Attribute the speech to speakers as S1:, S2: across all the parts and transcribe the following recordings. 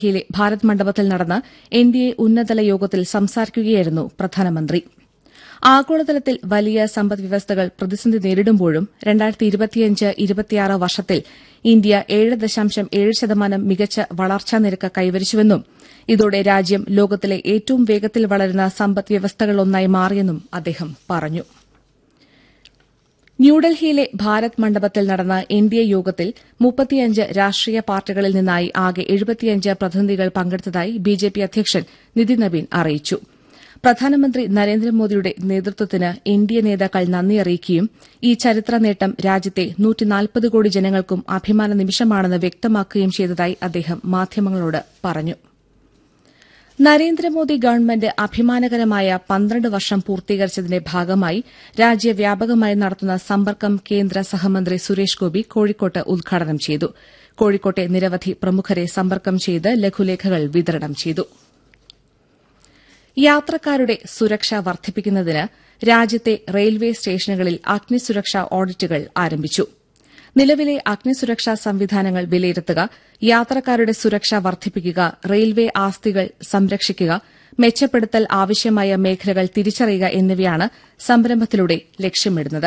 S1: യിലെ ഭാരത് മണ്ഡപത്തിൽ നടന്ന എൻഡിഎ ഉന്നതതല യോഗത്തിൽ സംസാരിക്കുകയായിരുന്നു പ്രധാനമന്ത്രി. ആഗോളതലത്തിൽ വലിയ സമ്പദ്വ്യവസ്ഥകൾ പ്രതിസന്ധി നേരിടുമ്പോഴും 2025-26 വർഷത്തിൽ ഇന്ത്യ 7.7% മികച്ച വളർച്ചാ നിരക്ക് കൈവരിച്ചുവെന്നും ഇതോടെ രാജ്യം ലോകത്തിലെ ഏറ്റവും വേഗത്തിൽ വളരുന്ന സമ്പദ്വ്യവസ്ഥകളിലൊന്നായി മാറിയെന്നും അദ്ദേഹം പറഞ്ഞു. ന്യൂഡൽഹിയിലെ ഭാരത് മണ്ഡപത്തിൽ നടന്ന എൻഡിഎ യോഗത്തിൽ 35 രാഷ്ട്രീയ പാർട്ടികളിൽ നിന്നായി ആകെ 75 പ്രതിനിധികൾ പങ്കെടുത്തതായി ബിജെപി അധ്യക്ഷൻ നിതിൻ നവീൻ അറിയിച്ചു. പ്രധാനമന്ത്രി നരേന്ദ്രമോദിയുടെ നേതൃത്വത്തിന് എൻഡിഎ നേതാക്കൾ നന്ദി അറിയിക്കുകയും ഈ ചരിത്ര നേട്ടം രാജ്യത്തെ 140 കോടി ജനങ്ങൾക്കും അഭിമാന നിമിഷമാണെന്ന് വ്യക്തമാക്കുകയും ചെയ്തതായി അദ്ദേഹം മാധ്യമങ്ങളോട് പറഞ്ഞു. നരേന്ദ്രമോദി ഗവൺമെന്റ് അഭിമാനകരമായ 12 വർഷം പൂർത്തീകരിച്ചതിന്റെ ഭാഗമായി രാജ്യവ്യാപകമായി നടത്തുന്ന സമ്പർക്കം കേന്ദ്ര സഹമന്ത്രി സുരേഷ് ഗോപി കോഴിക്കോട്ട് ഉദ്ഘാടനം ചെയ്തു. കോഴിക്കോട്ടെ നിരവധി പ്രമുഖരെ സമ്പർക്കം ചെയ്ത് ലഘുലേഖകൾ വിതരണം ചെയ്തു. യാത്രക്കാരുടെ സുരക്ഷ വർദ്ധിപ്പിക്കുന്നതിന് രാജ്യത്തെ റെയിൽവേ സ്റ്റേഷനുകളിൽ അഗ്നിസുരക്ഷാ ഓഡിറ്റുകൾ ആരംഭിച്ചു. നിലവിലെ അഗ്നിസുരക്ഷാ സംവിധാനങ്ങൾ വിലയിരുത്തുക, യാത്രക്കാരുടെ സുരക്ഷ വർദ്ധിപ്പിക്കുക, റെയിൽവേ ആസ്തികൾ സംരക്ഷിക്കുക, മെച്ചപ്പെടുത്തൽ ആവശ്യമായ മേഖലകൾ തിരിച്ചറിയുക എന്നിവയാണ് സംരംഭത്തിലൂടെ ലക്ഷ്യമിടുന്നത്.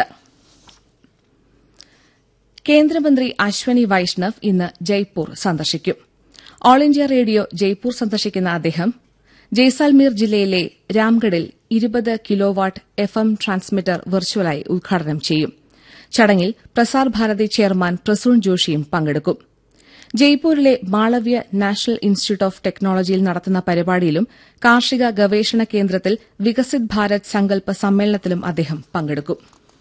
S1: കേന്ദ്രമന്ത്രി അശ്വനി വൈഷ്ണവ് ഇന്ന് ജയ്പൂർ സന്ദർശിക്കും. ഓൾ ഇന്ത്യ റേഡിയോ ജയ്പൂർ സന്ദർശിക്കുന്ന അദ്ദേഹം ജയ്സാൽമീർ ജില്ലയിലെ രാംഗഡിൽ 20 കിലോവാട്ട് എഫ്എം ട്രാൻസ്മിറ്റർ വെർച്വലായി ഉദ്ഘാടനം ചെയ്യും. ചടങ്ങിൽ പ്രസാർ ഭാരതി ചെയർമാൻ പ്രസൂൺ ജോഷിയും പങ്കെടുക്കും. ജയ്പൂരിലെ മാളവ്യ നാഷണൽ ഇൻസ്റ്റിറ്റ്യൂട്ട് ഓഫ് ടെക്നോളജിയിൽ നടത്തുന്ന പരിപാടിയിലും കാർഷിക ഗവേഷണ കേന്ദ്രത്തിൽ വികസിത് ഭാരത് സങ്കല്പ് സമ്മേളനത്തിലും അദ്ദേഹം പങ്കെടുക്കും.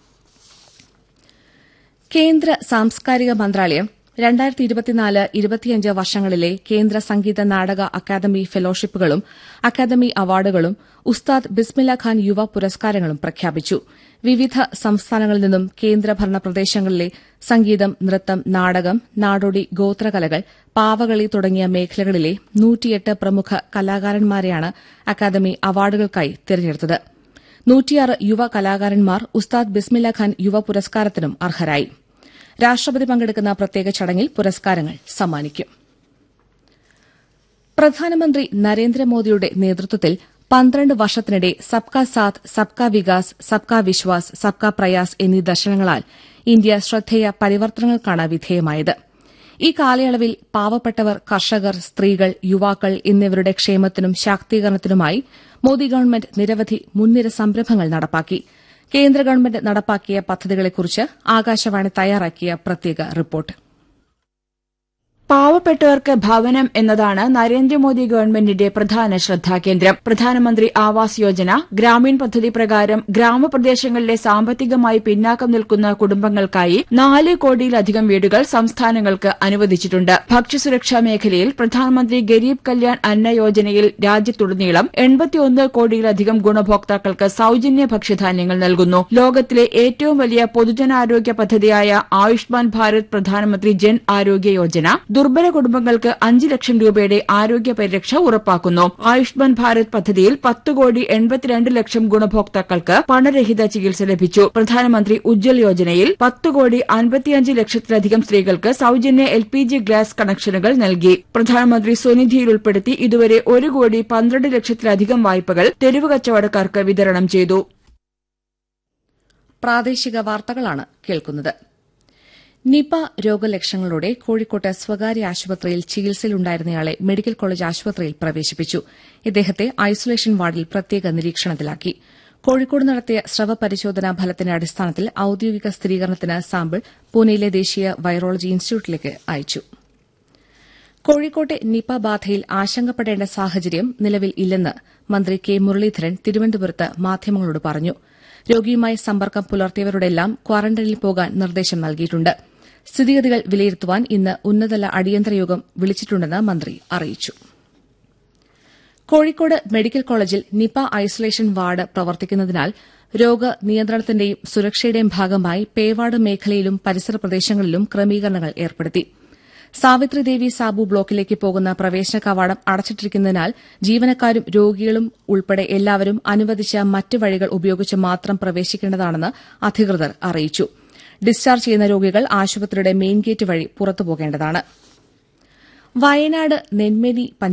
S1: കേന്ദ്ര സാംസ്കാരിക മന്ത്രാലയം 2024-25 വർഷങ്ങളിലെ കേന്ദ്ര സംഗീത നാടക അക്കാദമി ഫെലോഷിപ്പുകളും അക്കാദമി അവാർഡുകളും ഉസ്താദ് ബിസ്മില്ല ഖാൻ യുവ പുരസ്കാരങ്ങളും പ്രഖ്യാപിച്ചു. വിവിധ സംസ്ഥാനങ്ങളിൽ നിന്നും കേന്ദ്രഭരണ പ്രദേശങ്ങളിലെ സംഗീതം, നൃത്തം, നാടകം, നാടോടി, ഗോത്രകലകൾ, പാവകളി തുടങ്ങിയ മേഖലകളിലെ 108 പ്രമുഖ കലാകാരന്മാരെയാണ് അക്കാദമി അവാർഡുകൾക്കായി തിരഞ്ഞെടുത്തത്. 106 യുവ കലാകാരന്മാർ ഉസ്താദ് ബിസ്മില്ല ഖാൻ യുവ പുരസ്കാരത്തിനും അർഹരായി. രാഷ്ട്രപതി പങ്കെടുക്കുന്ന പ്രത്യേക ചടങ്ങിൽ പുരസ്കാരങ്ങൾ സമ്മാനിക്കും. പ്രധാനമന്ത്രി നരേന്ദ്രമോദിയുടെ നേതൃത്വത്തിൽ 12 വർഷത്തിനിടെ സബ്കാ സാത്ത്, സബ്കാ വികാസ്, സബ്കാ വിശ്വാസ്, സബ്കാ പ്രയാസ് എന്നീ ദർശനങ്ങളാൽ ഇന്ത്യ ശ്രദ്ധേയ പരിവർത്തനങ്ങൾക്കാണ് വിധേയമായത്. ഈ കാലയളവിൽ പാവപ്പെട്ടവർ, കർഷകർ, സ്ത്രീകൾ, യുവാക്കൾ എന്നിവരുടെ ക്ഷേമത്തിനും ശാക്തീകരണത്തിനുമായി മോദി ഗവൺമെന്റ് നിരവധി മുൻനിര സംരംഭങ്ങൾ നടപ്പാക്കി. കേന്ദ്ര ഗവൺമെന്റ് നടപ്പാക്കിയ പദ്ധതികളെക്കുറിച്ച് ആകാശവാണി തയ്യാറാക്കിയ പ്രത്യേക റിപ്പോർട്ട്.
S2: പാവപ്പെട്ടവർക്ക് ഭവനം എന്നതാണ് നരേന്ദ്രമോദി ഗവൺമെന്റിന്റെ പ്രധാന ശ്രദ്ധാകേന്ദ്രം. പ്രധാനമന്ത്രി ആവാസ് യോജന, ഗ്രാമീൺ പദ്ധതി പ്രകാരം ഗ്രാമപ്രദേശങ്ങളിലെ സാമ്പത്തികമായി പിന്നാക്കം നിൽക്കുന്ന കുടുംബങ്ങൾക്കായി 4 കോടിയിലധികം വീടുകൾ സംസ്ഥാനങ്ങൾക്ക് അനുവദിച്ചിട്ടുണ്ട്. ഭക്ഷ്യസുരക്ഷാ മേഖലയിൽ പ്രധാനമന്ത്രി ഗരീബ് കല്യാൺ അന്ന യോജനയിൽ രാജ്യത്തുടനീളം 81 കോടിയിലധികം ഗുണഭോക്താക്കൾക്ക് സൌജന്യ ഭക്ഷ്യധാന്യങ്ങൾ നൽകുന്നു. ലോകത്തിലെ ഏറ്റവും വലിയ പൊതുജനാരോഗ്യ പദ്ധതിയായ ആയുഷ്മാൻ ഭാരത് പ്രധാനമന്ത്രി ജൻ ആരോഗ്യ യോജന ദുർബല കുടുംബങ്ങൾക്ക് 5 ലക്ഷം രൂപയുടെ ആരോഗ്യ പരിരക്ഷ ഉറപ്പാക്കുന്നു. ആയുഷ്മാൻ ഭാരത് പദ്ധതിയിൽ 10,82,00,000 ഗുണഭോക്താക്കൾക്ക് പണരഹിത ചികിത്സ ലഭിച്ചു. പ്രധാനമന്ത്രി ഉജ്ജ്വൽ യോജനയിൽ 10,55,00,000-ലധികം സ്ത്രീകൾക്ക് സൌജന്യ LPG ഗ്യാസ് കണക്ഷനുകൾ നൽകി. പ്രധാനമന്ത്രി സ്വനിധിയിൽ ഉൾപ്പെടുത്തി ഇതുവരെ 1,12,00,000-ലധികം വായ്പകൾ തെരുവ് കച്ചവടക്കാർക്ക് വിതരണം ചെയ്തു.
S1: പ്രാദേശിക വാർത്തകളാണ് കേൾക്കുന്നത്. നിപ രോഗലക്ഷണങ്ങളോടെ കോഴിക്കോട്ട് സ്വകാര്യ ആശുപത്രിയിൽ ചികിത്സയിലുണ്ടായിരുന്നയാളെ മെഡിക്കൽ കോളേജ് ആശുപത്രിയിൽ പ്രവേശിപ്പിച്ചു. ഇദ്ദേഹത്തെ ഐസൊലേഷൻ വാർഡിൽ പ്രത്യേക നിരീക്ഷണത്തിലാക്കി. കോഴിക്കോട് നടത്തിയ സ്രവ പരിശോധനാ ഫലത്തിന്റെ അടിസ്ഥാനത്തിൽ ഔദ്യോഗിക സ്ഥിരീകരണത്തിന് സാമ്പിൾ പൂനെയിലെ ദേശീയ വൈറോളജി ഇൻസ്റ്റിറ്റ്യൂട്ടിലേക്ക് അയച്ചു. കോഴിക്കോട്ടെ നിപ ബാധയിൽ ആശങ്കപ്പെടേണ്ട സാഹചര്യം നിലവിൽ ഇല്ലെന്ന് മന്ത്രി കെ മുരളീധരൻ തിരുവനന്തപുരത്ത് മാധ്യമങ്ങളോട് പറഞ്ഞു. രോഗിയുമായി സമ്പർക്കം പുലർത്തിയവരോടെല്ലാം ക്വാറന്റൈനിൽ പോകാൻ നിർദ്ദേശം നൽകിയിട്ടുണ്ട്. സ്ഥിതിഗതികൾ വിലയിരുത്തുവാൻ ഇന്ന് ഉന്നതതല അടിയന്തര യോഗം വിളിച്ചിട്ടുണ്ടെന്ന് മന്ത്രി അറിയിച്ചു. കോഴിക്കോട് മെഡിക്കൽ കോളേജിൽ നിപ ഐസൊലേഷൻ വാർഡ് പ്രവർത്തിക്കുന്നതിനാൽ രോഗനിയന്ത്രണത്തിന്റെയും സുരക്ഷയുടെയും ഭാഗമായി പേവാർഡ് മേഖലയിലും പരിസര പ്രദേശങ്ങളിലും ക്രമീകരണങ്ങൾ ഏർപ്പെടുത്തി. സാവിത്രിദേവി സാബു ബ്ലോക്കിലേക്ക് പോകുന്ന പ്രവേശന കവാടം അടച്ചിട്ടിരിക്കുന്നതിനാൽ ജീവനക്കാരും രോഗികളും ഉൾപ്പെടെ എല്ലാവരും അനുവദിച്ച മറ്റ് വഴികൾ ഉപയോഗിച്ച് മാത്രം പ്രവേശിക്കേണ്ടതാണെന്ന് അധികൃതർ അറിയിച്ചു. ഡിസ്ചാർജ് ചെയ്യുന്ന രോഗികൾ ആശുപത്രിയുടെ മെയിൻ ഗേറ്റ് വഴി പുറത്തുപോകേണ്ടതാണ്. വയനാട് നെന്മേനി